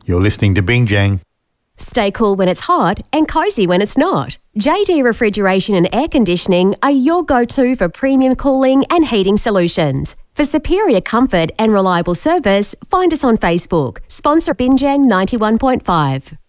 You're listening to Bingjang. Stay cool when it's hot and cosy when it's not. JD Refrigeration and Air Conditioning are your go-to for premium cooling and heating solutions. For superior comfort and reliable service, find us on Facebook. Sponsor Bingjang 91.5.